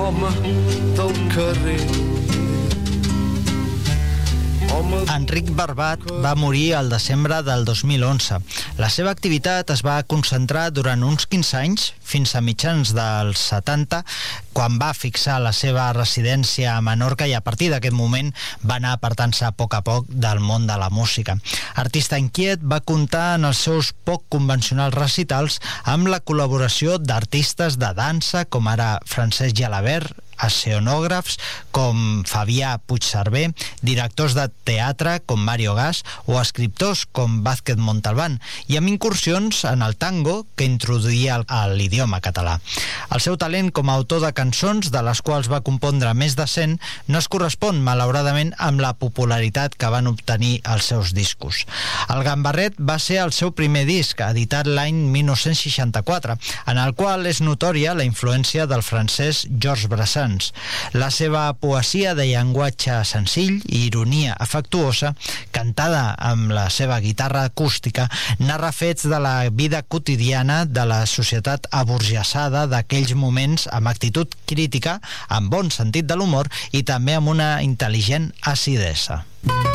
home del carrer. Enric Barbat va morir al desembre del 2011. La seva activitat es va concentrar durant uns 15 anys, fins a mitjans dels 70, quan va fixar la seva residència a Menorca, i a partir d'aquest moment va anar apartant-se a poc del món de la música. Artista inquiet, va comptar en els seus poc convencionals recitals amb la col·laboració d'artistes de dansa com ara Francesc Gelabert, escenògrafs com Fabià Puigcerver, directors de teatre com Mario Gas o escriptors com Vázquez Montalbán, i amb incursions en el tango que introduïa l'idioma català. El seu talent com a autor de cançons, de les quals va compondre més de 100, no es correspon, malauradament, amb la popularitat que van obtenir els seus discos. El Gambarret va ser el seu primer disc, editat l'any 1964, en el qual és notòria la influència del francès Georges Brassens. La seva poesia de llenguatge senzill i ironia afectuosa, cantada amb la seva guitarra acústica, narra fets de la vida quotidiana de la societat aburgesada d'aquells moments, amb actitud crítica, amb bon sentit de l'humor i també amb una intel·ligent acidesa.